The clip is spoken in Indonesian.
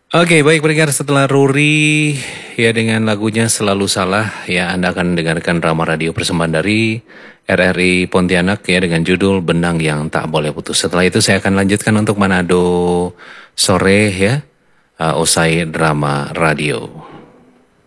Oke, baik pendengar, setelah Ruri ya dengan lagunya Selalu Salah ya Anda akan mendengarkan drama radio persembahan dari RRI Pontianak ya dengan judul Benang yang Tak Boleh Putus. Setelah itu saya akan lanjutkan untuk Manado sore ya usai drama radio.